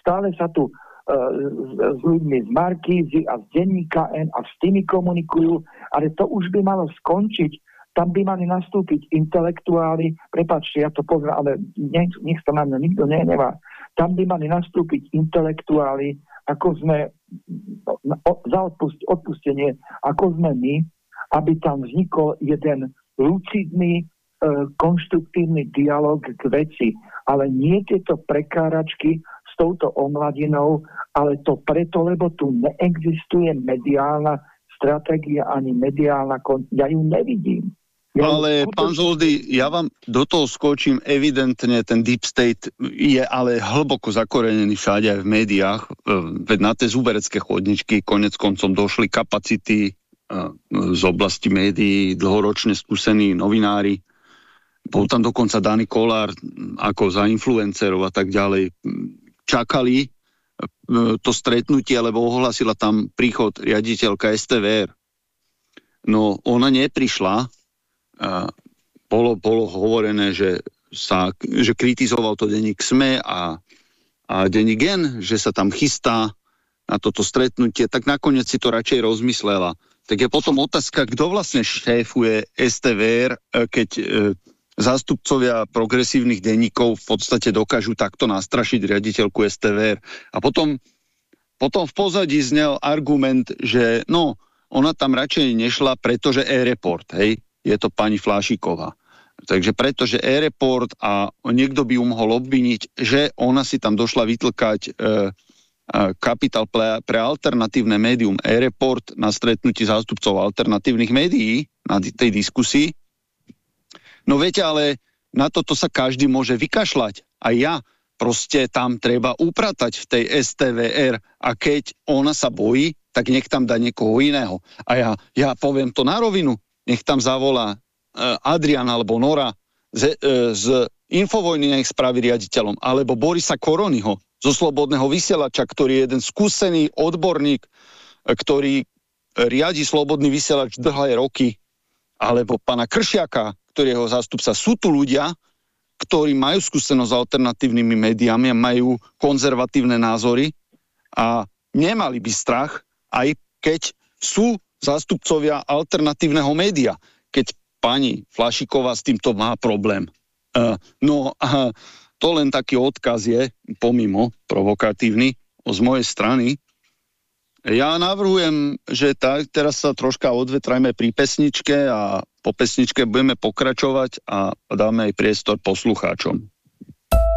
stále sa tu s ľuďmi z Markízy a z denníka N a s tými komunikujú, ale to už by malo skončiť. Tam by mali nastúpiť intelektuáli, prepáčte, ja to poviem, ale nech to na mňa nikto nenevá. Tam by mali nastúpiť intelektuáli, ako sme, za odpustenie, ako sme my, aby tam vznikol jeden lucidný, konštruktívny dialog k veci. Ale nie tieto prekáračky s touto omladinou, ale to preto, lebo tu neexistuje mediálna stratégia ani mediálna ja ju nevidím. Ale pán Zoldy, ja vám do toho skočím, evidentne ten deep state je ale hlboko zakorenený všade aj v médiách, veď na tie zúberecké chodničky konec koncom došli kapacity z oblasti médií, dlhoročne skúsení novinári, bol tam dokonca Dani Kolár ako za influencerov a tak ďalej, čakali to stretnutie, lebo ohlasila tam príchod riaditeľka STVR. No ona neprišla. Bolo hovorené, že kritizoval to denník SME a denník N, že sa tam chystá na toto stretnutie, tak nakoniec si to radšej rozmyslela. Tak je potom otázka, kto vlastne šéfuje STVR, keď zástupcovia progresívnych denníkov v podstate dokážu takto nastrašiť riaditeľku STVR. A potom v pozadí znel argument, že ona tam radšej nešla, pretože e-report, hej, je to pani Flášiková. Takže pretože e-report a niekto by ju mohol obviniť, že ona si tam došla vytlkať kapitál pre alternatívne médium e-report na stretnutí zástupcov alternatívnych médií na tej diskusii. No viete, ale na toto sa každý môže vykašľať. A ja proste tam treba upratať v tej STVR a keď ona sa bojí, tak nech tam dá niekoho iného. A ja poviem to na rovinu, nech tam zavolá Adrian alebo Nora z Infovojny, nech spraví riaditeľom, alebo Borisa Koronyho zo Slobodného vysielača, ktorý je jeden skúsený odborník, ktorý riadi Slobodný vysielač dlhé roky, alebo pana Kršiaka, ktorý je jeho zástupca. Sú tu ľudia, ktorí majú skúsenosť s alternatívnymi médiami a majú konzervatívne názory a nemali by strach, aj keď sú zástupcovia alternatívneho média, keď pani Flašiková s týmto má problém. To len taký odkaz je, pomimo provokatívny, z mojej strany. Ja navrhujem, že teraz sa troška odvetrajme pri pesničke a po pesničke budeme pokračovať a dáme aj priestor poslucháčom.